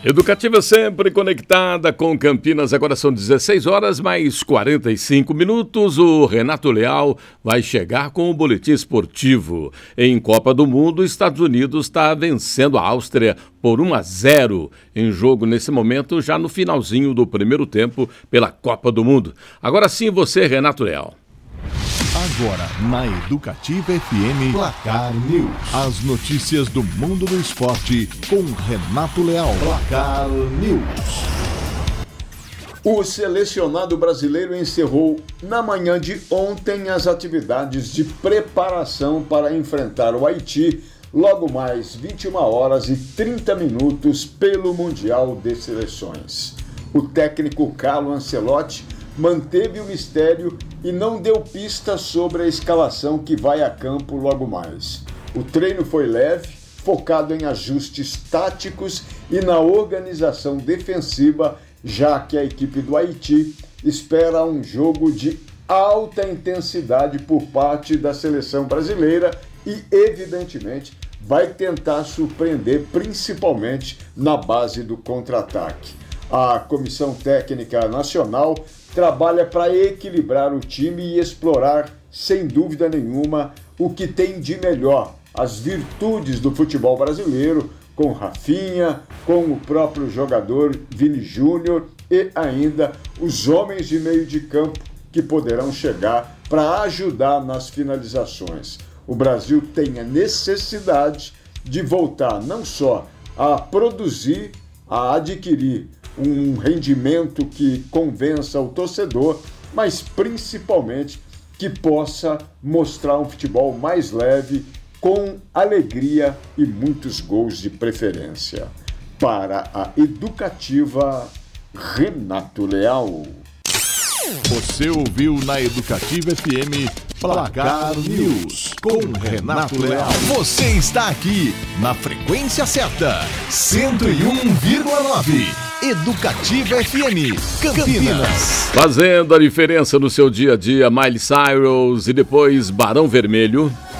Educativa sempre conectada com Campinas, agora são 16 horas mais 45 minutos. O Renato Leal vai chegar com o boletim esportivo. Em Copa do Mundo, Estados Unidos está vencendo a Áustria por 1-0 em jogo nesse momento, já no finalzinho do primeiro tempo pela Copa do Mundo. Agora sim você, Renato Leal. Agora, na Educativa FM, Placar News. As notícias do mundo do esporte com Renato Leal. Placar News. O selecionado brasileiro encerrou na manhã de ontem as atividades de preparação para enfrentar o Haiti logo mais 21 horas e 30 minutos pelo Mundial de Seleções. O técnico Carlo Ancelotti manteve o mistério e não deu pistas sobre a escalação que vai a campo logo mais. O treino foi leve, focado em ajustes táticos e na organização defensiva, já que a equipe do Haiti espera um jogo de alta intensidade por parte da seleção brasileira e, evidentemente, vai tentar surpreender principalmente na base do contra-ataque. A Comissão Técnica Nacional trabalha para equilibrar o time e explorar, sem dúvida nenhuma, o que tem de melhor, as virtudes do futebol brasileiro, com Rafinha, com o próprio jogador Vini Júnior e ainda os homens de meio de campo que poderão chegar para ajudar nas finalizações. O Brasil tem a necessidade de voltar não só a produzir, a adquirir um rendimento que convença o torcedor, mas principalmente que possa mostrar um futebol mais leve, com alegria e muitos gols de preferência. Para a Educativa, Renato Leal. Você ouviu na Educativa FM Placar News com Renato Leal. Você está aqui na frequência certa, 101,9. Educativa FM, Campinas. Fazendo a diferença no seu dia a dia, Miley Cyrus e depois Barão Vermelho.